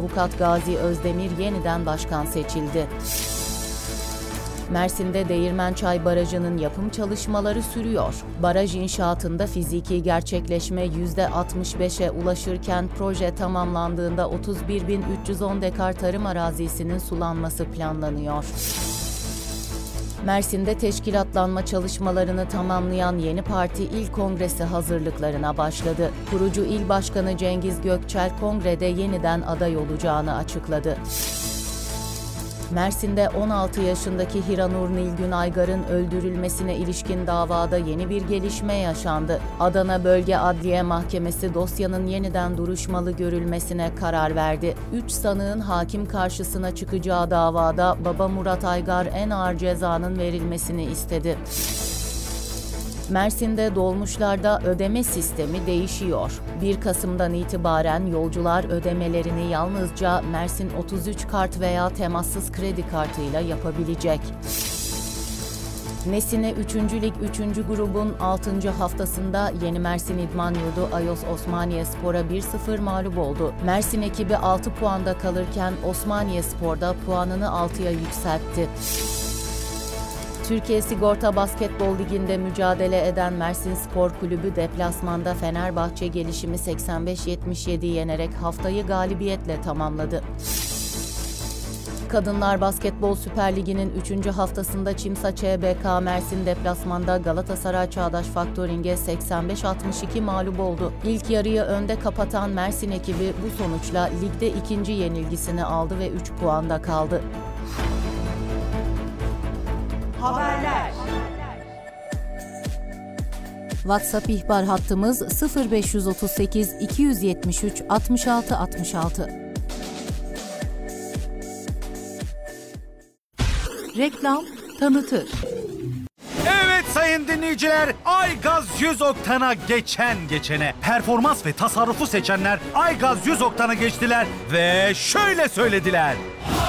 Avukat Gazi Özdemir yeniden başkan seçildi. Mersin'de Değirmençay Barajı'nın yapım çalışmaları sürüyor. Baraj inşaatında fiziki gerçekleşme %65'e ulaşırken proje tamamlandığında 31.310 dekar tarım arazisinin sulanması planlanıyor. Mersin'de teşkilatlanma çalışmalarını tamamlayan yeni parti il kongresi hazırlıklarına başladı. Kurucu il başkanı Cengiz Gökçel kongrede yeniden aday olacağını açıkladı. Mersin'de 16 yaşındaki Hiranur Nilgün Aygar'ın öldürülmesine ilişkin davada yeni bir gelişme yaşandı. Adana Bölge Adliye Mahkemesi dosyanın yeniden duruşmalı görülmesine karar verdi. 3 sanığın hakim karşısına çıkacağı davada baba Murat Aygar en ağır cezanın verilmesini istedi. Mersin'de dolmuşlarda ödeme sistemi değişiyor. 1 Kasım'dan itibaren yolcular ödemelerini yalnızca Mersin 33 kart veya temassız kredi kartıyla yapabilecek. Nesine 3. Lig 3. grubun 6. haftasında Yeni Mersin İdman Yurdu Ayos Osmaniyespor'a 1-0 mağlup oldu. Mersin ekibi 6 puanda kalırken Osmaniyespor'da puanını 6'ya yükseltti. Türkiye Sigorta Basketbol Ligi'nde mücadele eden Mersin Spor Kulübü deplasmanda Fenerbahçe Gelişimi 85-77 yenerek haftayı galibiyetle tamamladı. Kadınlar Basketbol Süper Ligi'nin 3. haftasında Çimsa ÇBK Mersin deplasmanda Galatasaray Çağdaş Faktöring'e 85-62 mağlup oldu. İlk yarıyı önde kapatan Mersin ekibi bu sonuçla ligde ikinci yenilgisini aldı ve 3 puanda kaldı. Haberler. WhatsApp ihbar hattımız 0538 273 66 66. Reklam tanıtır. Evet sayın dinleyiciler, Aygaz 100 oktana geçene performans ve tasarrufu seçenler Aygaz 100 oktana geçtiler ve şöyle söylediler.